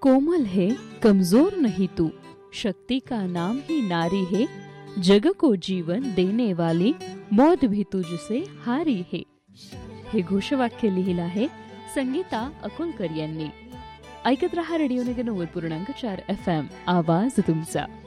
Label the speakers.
Speaker 1: कोमल है कमजोर नहीं तू, शक्ति का नाम ही नारी है, जग को जीवन देने वाली मौत भी तुझसे हारी है. हे घोषवाक्य लिहिलं आहे संगीता अकोलकर यांनी. ऐकत रहा रेडिओ निगम 90.4 FM, आवाज तुमचा.